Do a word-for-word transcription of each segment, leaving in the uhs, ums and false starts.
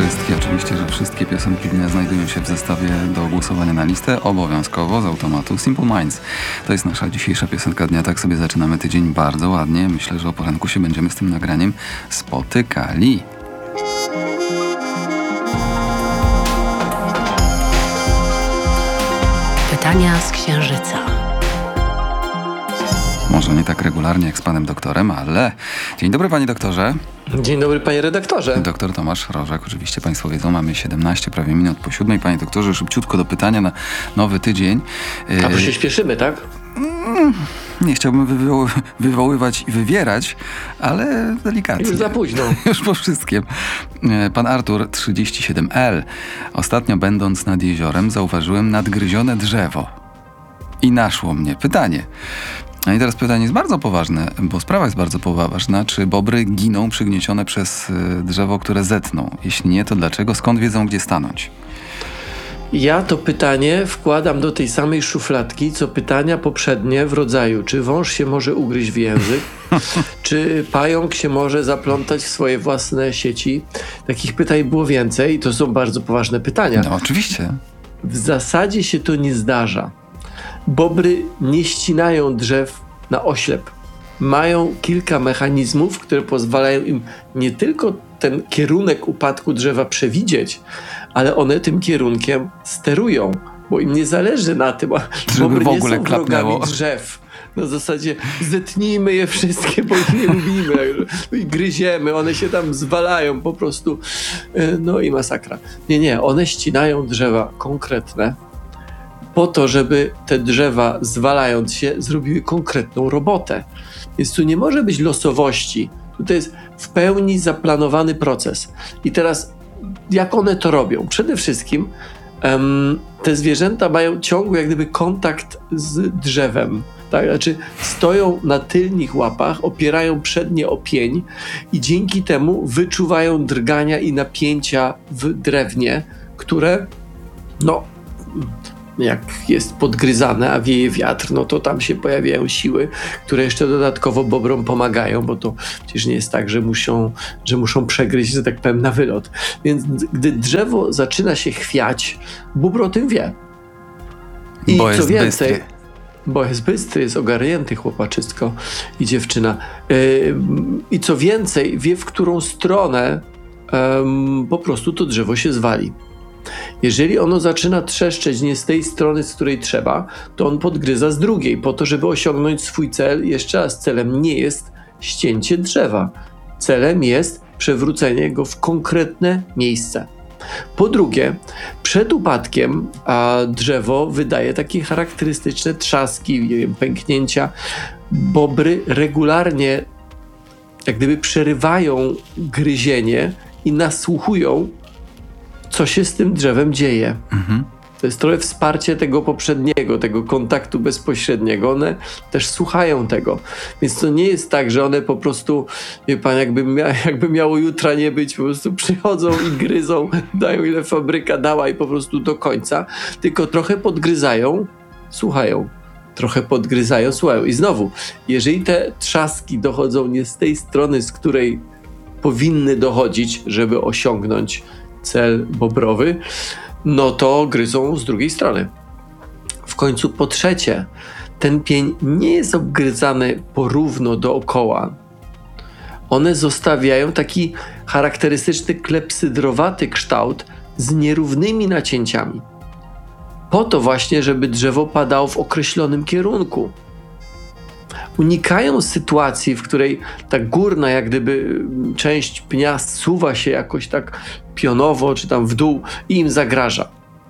Wszystkie, oczywiście, że wszystkie piosenki dnia znajdują się w zestawie do głosowania na listę, obowiązkowo z automatu Simple Minds. To jest nasza dzisiejsza piosenka dnia, tak sobie zaczynamy tydzień bardzo ładnie. Myślę, że o poranku się będziemy z tym nagraniem spotykali. Pytania z Księżyca. Może nie tak regularnie jak z panem doktorem, ale... Dzień dobry, panie doktorze. Dzień dobry, panie redaktorze. Doktor Tomasz Rożek, oczywiście państwo wiedzą, mamy siedemnaście prawie minut po siódmej. Panie doktorze, szybciutko do pytania na nowy tydzień. A bo się śpieszymy, tak? Nie chciałbym wywo- wywoływać i wywierać, ale delikatnie. Już za późno. Już po wszystkim. Pan Artur, trzydzieści siedem L. Ostatnio będąc nad jeziorem zauważyłem nadgryzione drzewo. I naszło mnie pytanie. No i teraz pytanie jest bardzo poważne, bo sprawa jest bardzo poważna. Czy bobry giną przygniecione przez y, drzewo, które zetną? Jeśli nie, to dlaczego? Skąd wiedzą, gdzie stanąć? Ja to pytanie wkładam do tej samej szufladki, co pytania poprzednie w rodzaju, czy wąż się może ugryźć w język, czy pająk się może zaplątać w swoje własne sieci. Takich pytań było więcej i to są bardzo poważne pytania. No oczywiście. W zasadzie się to nie zdarza. Bobry nie ścinają drzew na oślep. Mają kilka mechanizmów, które pozwalają im nie tylko ten kierunek upadku drzewa przewidzieć, ale one tym kierunkiem sterują, bo im nie zależy na tym, żeby bobry w ogóle nie są klapnęło. wrogami drzew. Na zasadzie zetnijmy je wszystkie, bo ich nie lubimy i gryziemy, one się tam zwalają po prostu, no i masakra. Nie, nie, one ścinają drzewa konkretne po to, żeby te drzewa, zwalając się, zrobiły konkretną robotę. Więc tu nie może być losowości. To jest w pełni zaplanowany proces. I teraz, jak one to robią? Przede wszystkim um, te zwierzęta mają ciągły jak gdyby kontakt z drzewem. Tak? Znaczy stoją na tylnych łapach, opierają przednie o pień i dzięki temu wyczuwają drgania i napięcia w drewnie, które no jak jest podgryzane, a wieje wiatr, no to tam się pojawiają siły, które jeszcze dodatkowo bobrom pomagają, bo to przecież nie jest tak, że muszą, że muszą przegryźć, że tak powiem, na wylot. Więc gdy drzewo zaczyna się chwiać, bóbr o tym wie. I bo co jest więcej, bystry. bo jest bystry, jest ogarnięty chłopaczysko i dziewczyna. Yy, I co więcej, wie, w którą stronę yy, po prostu to drzewo się zwali. Jeżeli ono zaczyna trzeszczeć nie z tej strony, z której trzeba, to on podgryza z drugiej, po to, żeby osiągnąć swój cel. Jeszcze raz, celem nie jest ścięcie drzewa. Celem jest przewrócenie go w konkretne miejsce. Po drugie, przed upadkiem a drzewo wydaje takie charakterystyczne trzaski, nie wiem, pęknięcia. Bobry regularnie jak gdyby przerywają gryzienie i nasłuchują, co się z tym drzewem dzieje. Mhm. To jest trochę wsparcie tego poprzedniego, tego kontaktu bezpośredniego. One też słuchają tego. Więc to nie jest tak, że one po prostu, wie pan, jakby, mia- jakby miało jutra nie być, po prostu przychodzą i gryzą, dają ile fabryka dała i po prostu do końca. Tylko trochę podgryzają, słuchają. Trochę podgryzają, słuchają. I znowu, jeżeli te trzaski dochodzą nie z tej strony, z której powinny dochodzić, żeby osiągnąć cel bobrowy, no to gryzą z drugiej strony. W końcu po trzecie, ten pień nie jest obgryzany porówno dookoła. One zostawiają taki charakterystyczny klepsydrowaty kształt z nierównymi nacięciami. Po to właśnie, żeby drzewo padało w określonym kierunku. Unikają sytuacji, w której ta górna jak gdyby część pnia zsuwa się jakoś tak pionowo, czy tam w dół i im zagraża.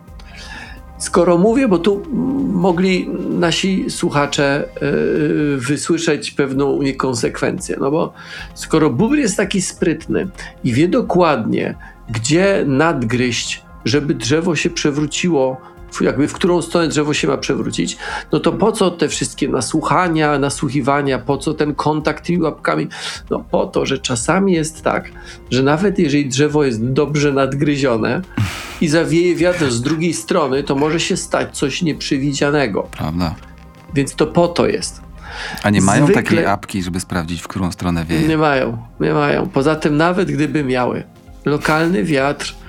Skoro mówię, bo tu mogli nasi słuchacze yy, wysłyszeć pewną niekonsekwencję, no bo skoro bóbr jest taki sprytny i wie dokładnie, gdzie nadgryźć, żeby drzewo się przewróciło, jakby w którą stronę drzewo się ma przewrócić, no to po co te wszystkie nasłuchania, nasłuchiwania, po co ten kontakt tymi łapkami? No po to, że czasami jest tak, że nawet jeżeli drzewo jest dobrze nadgryzione i zawieje wiatr z drugiej strony, to może się stać coś nieprzewidzianego. Prawda. Więc to po to jest. A nie mają Zwykle... takiej apki, żeby sprawdzić, w którą stronę wieje? Nie mają, nie mają. Poza tym nawet gdyby miały, lokalny wiatr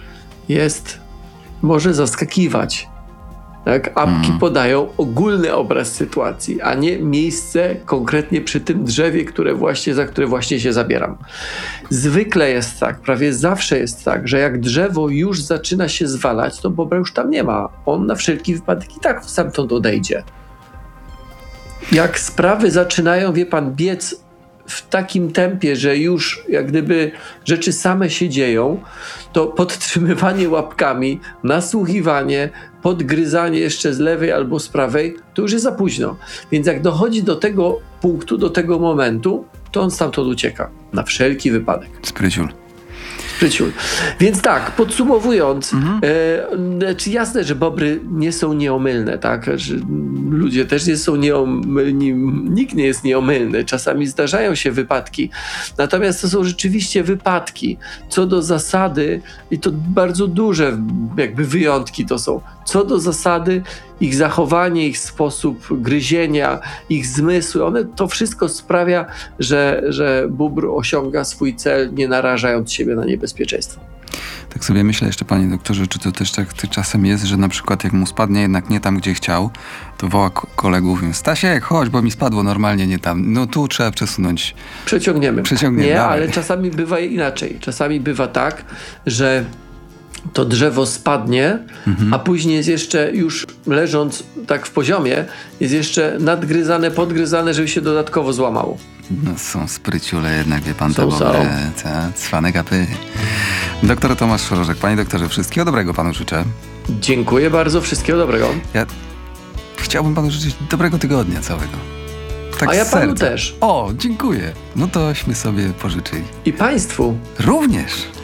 jest, może zaskakiwać. Tak? Apki Mm. podają ogólny obraz sytuacji, a nie miejsce konkretnie przy tym drzewie, które właśnie, za które właśnie się zabieram. Zwykle jest tak, prawie zawsze jest tak, że jak drzewo już zaczyna się zwalać, to bobra już tam nie ma. On na wszelki wypadek i tak stamtąd odejdzie. Jak sprawy zaczynają, wie pan, biec w takim tempie, że już jak gdyby rzeczy same się dzieją, to podtrzymywanie łapkami, nasłuchiwanie, podgryzanie jeszcze z lewej albo z prawej, to już jest za późno. Więc jak dochodzi do tego punktu, do tego momentu, to on stamtąd ucieka. Na wszelki wypadek. Spryciul. Spryciul. Więc tak, podsumowując, Mhm. e, znaczy jasne, że bobry nie są nieomylne, tak? Że ludzie też nie są nieomylni, nikt nie jest nieomylny. Czasami zdarzają się wypadki. Natomiast to są rzeczywiście wypadki. Co do zasady, i to bardzo duże jakby wyjątki to są, co do zasady ich zachowanie, ich sposób gryzienia, ich zmysły, one, to wszystko sprawia, że, że bóbr osiąga swój cel, nie narażając siebie na niebezpieczeństwo. Tak sobie myślę jeszcze, panie doktorze, czy to też tak czasem jest, że na przykład jak mu spadnie jednak nie tam, gdzie chciał, to woła ko- kolegów, mówiąc: Stasiek, chodź, bo mi spadło normalnie nie tam. No tu trzeba przesunąć. Przeciągniemy. Przeciągniemy, Nie, dawaj. ale czasami bywa inaczej. Czasami bywa tak, że to drzewo spadnie, Mhm. a później jest jeszcze już leżąc tak w poziomie, jest jeszcze nadgryzane, podgryzane, żeby się dodatkowo złamało. No są spryciule jednak, wie pan, te Są, są. bobry, te cwane gapy. Doktor Tomasz Szorożek. Panie doktorze, wszystkiego dobrego panu życzę. Dziękuję bardzo, wszystkiego dobrego. Ja chciałbym panu życzyć dobrego tygodnia całego. Tak A ja z panu serca. też. O, dziękuję. No tośmy sobie pożyczyli. I państwu. Również.